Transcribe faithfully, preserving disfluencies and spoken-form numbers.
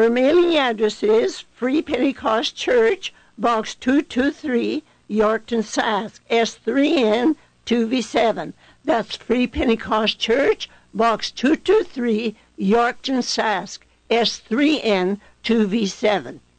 Our mailing address is Free Pentecost Church, Box two two three, Yorkton, Sask, S three N two V seven. That's Free Pentecost Church, Box two two three, Yorkton, Sask, S three N two V seven.